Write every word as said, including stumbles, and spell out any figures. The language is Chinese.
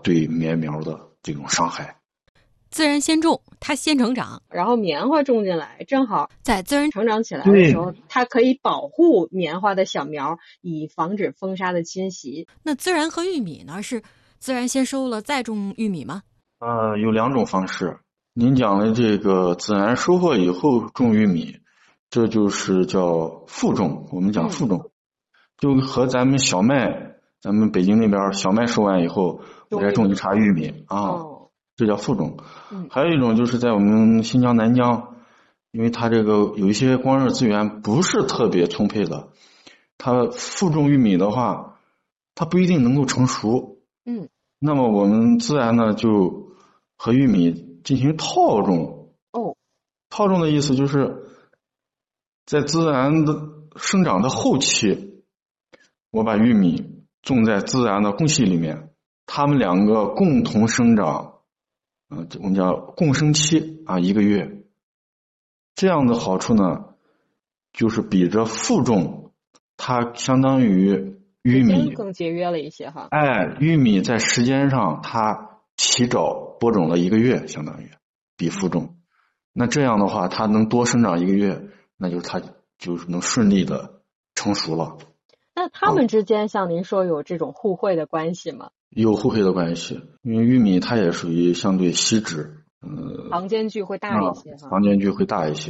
对棉苗的这种伤害。 自然先种，它先成长， 然后棉花种进来，正好在自然成长起来的时候，它可以保护棉花的小苗，以防止风沙的侵袭。 那孜然和玉米呢？是孜然先收了再种玉米吗？ 呃，有两种方式。您讲的这个孜然收获以后种玉米，这就是叫复种，我们讲复种，嗯、就和咱们小麦，咱们北京那边小麦收完以后，我再种一茬玉米啊。哦，这叫复种。嗯，还有一种就是在我们新疆南疆，因为它这个有一些光热资源不是特别充沛的，它复种玉米的话，它不一定能够成熟。嗯，那么我们自然呢就和玉米进行套种。哦，套种的意思就是在自然的生长的后期，我把玉米种在自然的空隙里面，它们两个共同生长。嗯、呃，我们叫共生期啊，一个月。这样的好处呢，就是比着复种，它相当于玉米更节约了一些哈。 哎，玉米在时间上它起早播种了一个月，相当于比复种。那这样的话，它能多生长一个月，那就它就是能顺利的成熟了。 那它们之间像您说有这种互惠的关系吗？ 有互惠的关系，因为玉米它也属于相对稀质，呃， 房间距会大一些哈， 房间距会大一些。